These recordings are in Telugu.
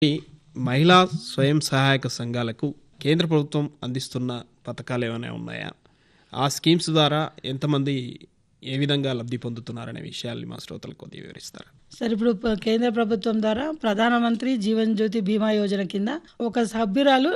ఈ మహిళా స్వయం సహాయక సంఘాలకు కేంద్ర ప్రభుత్వం అందిస్తున్న పథకాలు ఏమైనా ఉన్నాయా? ఆ స్కీమ్స్ ద్వారా ఎంతమంది ఏ విధంగా లబ్ధి పొందుతున్నారనే విషయాల్ని మా శ్రోతలకు కొద్దిగా వివరిస్తారా? సార్, ఇప్పుడు కేంద్ర ప్రభుత్వం ద్వారా ప్రధానమంత్రి జీవన్ జ్యోతి బీమా యోజన కింద ఒక సభ్యురాలు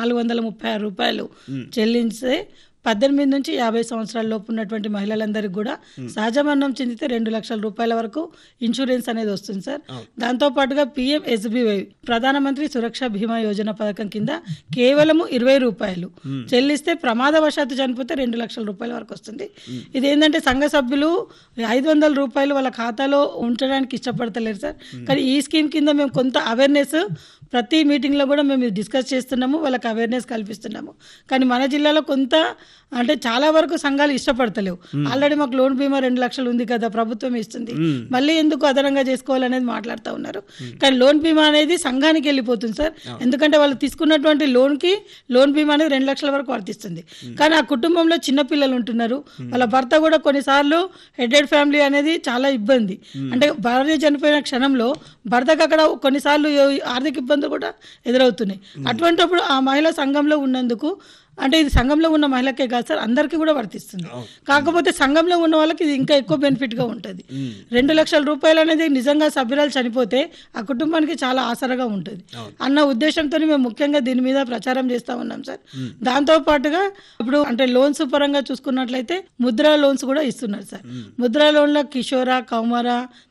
436 రూపాయలు చెల్లించే 18 నుంచి 50 సంవత్సరాల లోపు ఉన్నటువంటి మహిళలందరికీ కూడా సహజ మరణం చెందితే 2 లక్షల రూపాయల వరకు ఇన్సూరెన్స్ అనేది వస్తుంది సార్. దాంతో పాటుగా PMSBY ప్రధానమంత్రి సురక్ష బీమా యోజన పథకం కింద కేవలం 20 రూపాయలు చెల్లిస్తే ప్రమాదవశాత్తు చనిపోతే 2 లక్షల రూపాయల వరకు వస్తుంది. ఇదేంటంటే సంఘ సభ్యులు 500 రూపాయలు వాళ్ళ ఖాతాలో ఉంచడానికి ఇష్టపడతలేరు సార్. కానీ ఈ స్కీమ్ కింద మేము కొంత అవేర్నెస్ ప్రతి మీటింగ్లో కూడా మేము డిస్కస్ చేస్తున్నాము, వాళ్ళకి అవేర్నెస్ కల్పిస్తున్నాము. కానీ మన జిల్లాలో కొంత అంటే చాలా వరకు సంఘాలు ఇష్టపడతలేవు. ఆల్రెడీ మాకు లోన్ బీమా 2 లక్షలు ఉంది కదా, ప్రభుత్వం ఇస్తుంది, మళ్ళీ ఎందుకు అదనంగా చేసుకోవాలనేది మాట్లాడుతూ ఉన్నారు. కానీ లోన్ బీమా అనేది సంఘానికి వెళ్ళిపోతుంది సార్. ఎందుకంటే వాళ్ళు తీసుకున్నటువంటి లోన్ బీమా అనేది 2 లక్షల వరకు వర్తిస్తుంది. కానీ ఆ కుటుంబంలో చిన్నపిల్లలు ఉంటున్నారు, వాళ్ళ భర్త కూడా కొన్నిసార్లు హెడెడ్ ఫ్యామిలీ అనేది చాలా ఇబ్బంది. అంటే భార్య చనిపోయిన క్షణంలో భర్తకు అక్కడ కొన్నిసార్లు ఆర్థిక ఇబ్బందులు కూడా ఎదురవుతున్నాయి. అటువంటిప్పుడు ఆ మహిళ సంఘంలో ఉన్నందుకు, అంటే ఇది సంఘంలో ఉన్న మహిళకే కాదు సార్, అందరికీ కూడా వర్తిస్తుంది. కాకపోతే సంఘంలో ఉన్న వాళ్ళకి ఇది ఇంకా ఎక్కువ బెనిఫిట్గా ఉంటుంది. 2 లక్షల రూపాయలు అనేది నిజంగా సభ్యురాలు చనిపోతే ఆ కుటుంబానికి చాలా ఆసరగా ఉంటుంది అన్న ఉద్దేశంతో మేము ముఖ్యంగా దీని మీద ప్రచారం చేస్తూ ఉన్నాం సార్. దాంతో పాటుగా ఇప్పుడు అంటే లోన్స్ పరంగా చూసుకున్నట్లయితే ముద్రా లోన్స్ కూడా ఇస్తున్నారు సార్. ముద్రా లోన్లో కిషోర, కౌమార,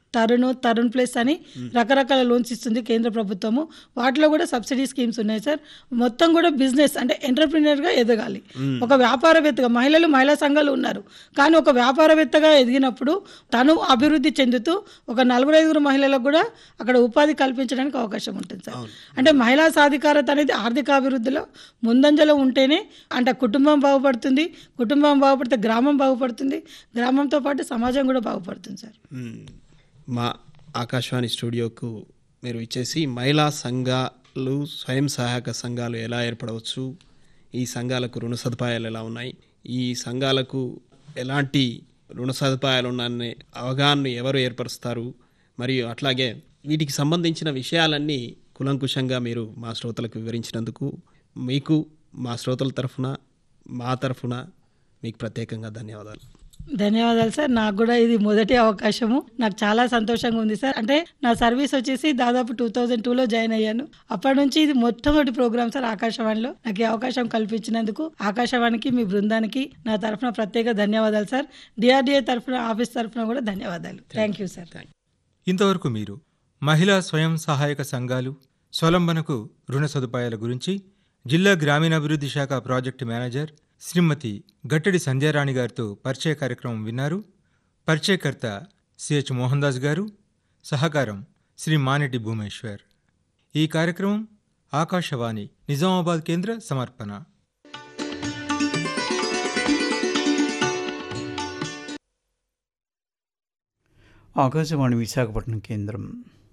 తరుణ్ ప్లస్ అని రకరకాల లోన్స్ ఇస్తుంది కేంద్ర ప్రభుత్వము. వాటిలో కూడా సబ్సిడీ స్కీమ్స్ ఉన్నాయి సార్. మొత్తం కూడా బిజినెస్ అంటే ఎంటర్ప్రినర్గా ఎదగాలి. ఒక వ్యాపారవేత్తగా మహిళా సంఘాలు ఉన్నారు, కానీ ఒక వ్యాపారవేత్తగా ఎదిగినప్పుడు తను అభివృద్ధి చెందుతూ ఒక 4-5 మహిళలకు కూడా అక్కడ ఉపాధి కల్పించడానికి అవకాశం ఉంటుంది సార్. అంటే మహిళా సాధికారత అనేది ఆర్థిక అభివృద్ధిలో ముందంజలో ఉంటేనే అంటే కుటుంబం బాగుపడుతుంది, కుటుంబం బాగుపడితే గ్రామం బాగుపడుతుంది, గ్రామంతో పాటు సమాజం కూడా బాగుపడుతుంది సార్. మా ఆకాశవాణి స్టూడియోకు మీరు ఇచ్చేసి మహిళా సంఘాలు, స్వయం సహాయక సంఘాలు ఎలా ఏర్పడవచ్చు, ఈ సంఘాలకు రుణ సదుపాయాలు ఎలా ఉన్నాయి, ఈ సంఘాలకు ఎలాంటి రుణ సదుపాయాలు ఉన్నాయనే అవగాహనను ఎవరు ఏర్పరుస్తారు, మరియు అట్లాగే వీటికి సంబంధించిన విషయాలన్నీ కులంకుశంగా మీరు మా శ్రోతలకు వివరించినందుకు మీకు మా శ్రోతల తరఫున, మా తరఫున మీకు ప్రత్యేకంగా ధన్యవాదాలు. ధన్యవాదాలు సార్. నాకు కూడా ఇది మొదటి అవకాశము, నాకు చాలా సంతోషంగా ఉంది సార్. అంటే నా సర్వీస్ వచ్చేసి దాదాపు 2002లో జాయిన్ అయ్యాను. అప్పటి నుంచి ఇది మొట్టమొదటి ప్రోగ్రామ్ సార్ ఆకాశవాణిలో. నాకు ఈ అవకాశం కల్పించినందుకు ఆకాశవాణికి, మీ బృందానికి నా తరఫున ప్రత్యేక ధన్యవాదాలు సార్. DRDA తరఫున, ఆఫీస్ తరఫున కూడా ధన్యవాదాలు. Thank you sir. ఇంతవరకు మీరు మహిళా స్వయం సహాయక సంఘాలు, స్వలంబనకు రుణ సదుపాయాల గురించి జిల్లా గ్రామీణాభివృద్ధి శాఖ ప్రాజెక్టు మేనేజర్ శ్రీమతి గట్టడి సంధ్యారాణి గారితో పరిచయ కార్యక్రమం విన్నారు. పరిచయకర్త CH మోహన్ దాస్ గారు, సహకారం శ్రీ మానెటి భూమేశ్వర్. ఈ కార్యక్రమం ఆకాశవాణి నిజామాబాద్ కేంద్ర సమర్పణ. ఆకాశవాణి విశాఖపట్నం కేంద్రం.